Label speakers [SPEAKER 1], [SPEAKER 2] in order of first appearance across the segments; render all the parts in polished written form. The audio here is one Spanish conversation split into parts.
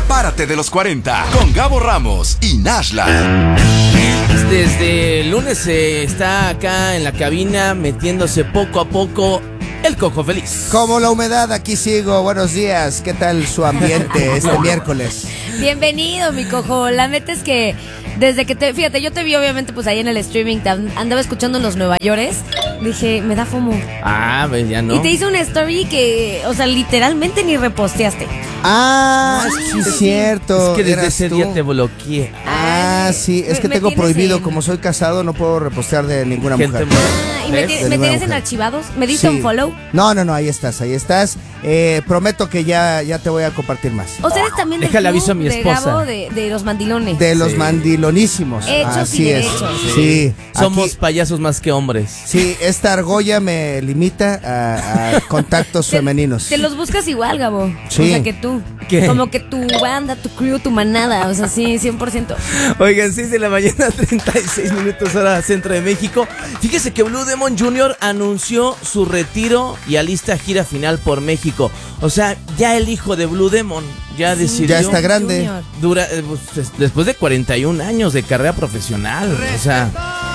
[SPEAKER 1] Párate de los 40 con Gabo Ramos y Nashla.
[SPEAKER 2] Desde el lunes está acá en la cabina metiéndose poco a poco el Cojo Feliz.
[SPEAKER 3] Como la humedad, aquí sigo. Buenos días. ¿Qué tal su ambiente este miércoles?
[SPEAKER 4] Bienvenido, mi Cojo. La neta es que desde que fíjate, yo te vi obviamente pues ahí en el streaming, andaba escuchando los Nueva Yorkers. Dije, me da FOMO.
[SPEAKER 2] Pues ya no.
[SPEAKER 4] Y te hice una story que, o sea, literalmente ni reposteaste.
[SPEAKER 3] Sí, es cierto.
[SPEAKER 2] Es que desde
[SPEAKER 3] Eras
[SPEAKER 2] ese
[SPEAKER 3] tú.
[SPEAKER 2] día te bloqueé.
[SPEAKER 3] Sí, es que
[SPEAKER 4] me
[SPEAKER 3] tengo
[SPEAKER 4] tienes
[SPEAKER 3] prohibido,
[SPEAKER 4] en-
[SPEAKER 3] como soy casado, no puedo repostear de ninguna
[SPEAKER 2] Gente
[SPEAKER 3] mujer.
[SPEAKER 4] ¿Y me,
[SPEAKER 2] ¿Ves?
[SPEAKER 4] me
[SPEAKER 3] De ninguna
[SPEAKER 4] tienes en
[SPEAKER 3] mujer.
[SPEAKER 4] archivados? ¿Me diste un follow?
[SPEAKER 3] No, ahí estás. Prometo que ya te voy a compartir más.
[SPEAKER 4] O sea, eres también del
[SPEAKER 2] Déjale
[SPEAKER 4] club
[SPEAKER 2] aviso a mi
[SPEAKER 4] de
[SPEAKER 2] esposa.
[SPEAKER 4] Gabo de los mandilones.
[SPEAKER 3] De los
[SPEAKER 2] Sí.
[SPEAKER 3] mandilonísimos.
[SPEAKER 4] Hechos y
[SPEAKER 3] Así es.
[SPEAKER 4] derechos.
[SPEAKER 3] Sí.
[SPEAKER 2] Somos
[SPEAKER 3] Aquí-
[SPEAKER 2] payasos más que hombres.
[SPEAKER 3] Sí, esta argolla me limita a contactos femeninos.
[SPEAKER 4] Te los buscas igual, Gabo.
[SPEAKER 3] Sí.
[SPEAKER 4] O sea, que tú.
[SPEAKER 2] ¿Qué?
[SPEAKER 4] Como que tu banda, tu crew, tu manada. O sea, sí, 100%.
[SPEAKER 2] Oigan, 6 de la mañana, 36 minutos hora centro de México. Fíjese que Blue Demon Jr. anunció su retiro y alista gira final por México. O sea, ya el hijo de Blue Demon ya
[SPEAKER 4] Sí,
[SPEAKER 2] decidió.
[SPEAKER 3] Ya está grande.
[SPEAKER 4] Junior.
[SPEAKER 2] Después de 41 años de carrera profesional. O sea.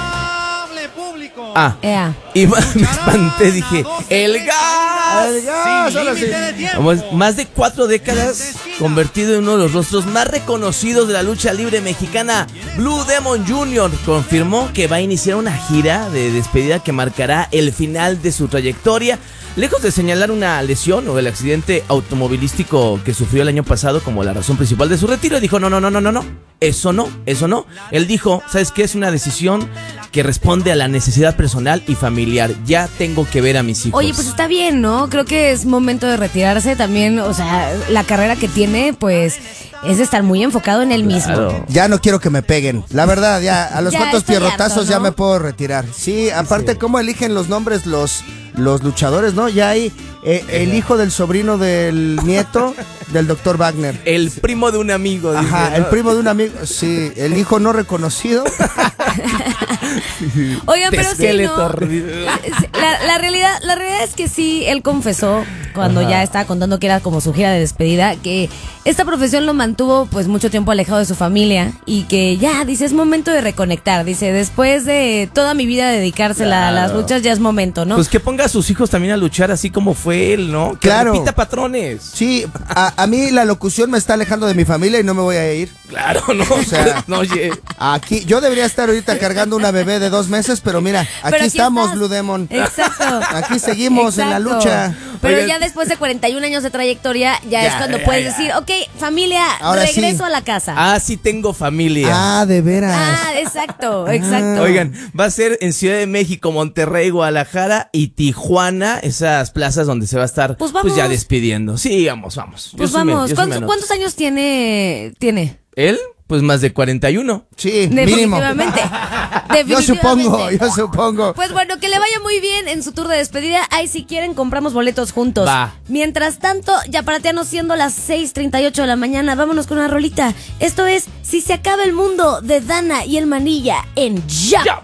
[SPEAKER 4] Ea.
[SPEAKER 2] Y me espanté, dije, ¡el gas!
[SPEAKER 3] El gas, ahora sí.
[SPEAKER 2] Más de 4 décadas convertido en uno de los rostros más reconocidos de la lucha libre mexicana, Blue Demon Jr. confirmó que va a iniciar una gira de despedida que marcará el final de su trayectoria. Lejos de señalar una lesión o el accidente automovilístico que sufrió el año pasado como la razón principal de su retiro, dijo, no, eso no. Él dijo, ¿sabes qué? Es una decisión que responde a la necesidad personal y familiar. Ya tengo que ver a mis hijos.
[SPEAKER 4] Oye, pues está bien, ¿no? Creo que es momento de retirarse también. O sea, la carrera que tiene, pues, es de estar muy enfocado en él mismo.
[SPEAKER 2] Claro.
[SPEAKER 3] Ya no quiero que me peguen. La verdad, ya a los
[SPEAKER 4] Ya
[SPEAKER 3] cuantos
[SPEAKER 4] estoy
[SPEAKER 3] pierrotazos
[SPEAKER 4] harto,
[SPEAKER 3] ya
[SPEAKER 4] ¿no?
[SPEAKER 3] me puedo retirar. Sí, aparte, ¿cómo eligen los nombres los luchadores, no? Ya hay el hijo del sobrino del nieto del doctor Wagner.
[SPEAKER 2] El primo de un amigo. dice,
[SPEAKER 3] Ajá,
[SPEAKER 2] ¿no?
[SPEAKER 3] el primo de un amigo. Sí, el hijo no reconocido.
[SPEAKER 4] Oigan,
[SPEAKER 2] De
[SPEAKER 4] pero sí,
[SPEAKER 2] esqueleto
[SPEAKER 4] ¿no?
[SPEAKER 2] horrible.
[SPEAKER 4] La realidad es que sí, él confesó cuando
[SPEAKER 2] Ajá.
[SPEAKER 4] ya estaba contando que era como su gira de despedida, que esta profesión lo mantuvo pues mucho tiempo alejado de su familia y que ya, dice, es momento de reconectar. Dice, después de toda mi vida dedicársela a las
[SPEAKER 2] Claro.
[SPEAKER 4] luchas, ya es momento, ¿no?
[SPEAKER 2] Pues que ponga a sus hijos también a luchar así como fue él, ¿no? Que
[SPEAKER 3] Claro.
[SPEAKER 2] repita patrones.
[SPEAKER 3] Sí, a mí la locución me está alejando de mi familia y no me voy a ir.
[SPEAKER 2] Claro, no.
[SPEAKER 3] O sea,
[SPEAKER 2] no, oye.
[SPEAKER 3] Aquí, yo debería estar ahorita cargando una bebé de 2 meses, pero mira,
[SPEAKER 4] Pero
[SPEAKER 3] aquí estamos,
[SPEAKER 4] estás.
[SPEAKER 3] Blue Demon.
[SPEAKER 4] Exacto.
[SPEAKER 3] Aquí seguimos en la
[SPEAKER 4] Exacto.
[SPEAKER 3] lucha.
[SPEAKER 4] Pero
[SPEAKER 2] Oigan.
[SPEAKER 4] ya después de 41 años de trayectoria, ya es cuando puedes decir, ok, familia,
[SPEAKER 3] Ahora sí.
[SPEAKER 4] regreso a la casa.
[SPEAKER 2] Ah, sí tengo familia.
[SPEAKER 3] De veras.
[SPEAKER 4] Exacto.
[SPEAKER 2] Oigan, va a ser en Ciudad de México, Monterrey, Guadalajara y Tijuana, esas plazas donde se va a estar
[SPEAKER 4] Pues vamos.
[SPEAKER 2] ya despidiendo. Sí, vamos.
[SPEAKER 4] Pues
[SPEAKER 2] Yo sí me-
[SPEAKER 4] vamos,
[SPEAKER 2] yo sí me anoto.
[SPEAKER 4] ¿cuántos años tiene?
[SPEAKER 2] ¿Él? Pues más de 41.
[SPEAKER 3] Sí, mínimo.
[SPEAKER 4] Definitivamente.
[SPEAKER 3] Yo supongo.
[SPEAKER 4] Pues bueno, que le vaya muy bien en su tour de despedida. Ahí si quieren compramos boletos juntos.
[SPEAKER 2] Va.
[SPEAKER 4] Mientras tanto, ya para no siendo las 6:38 de la mañana, vámonos con una rolita. Esto es Si se acaba el mundo de Dana y el Manilla en Ya.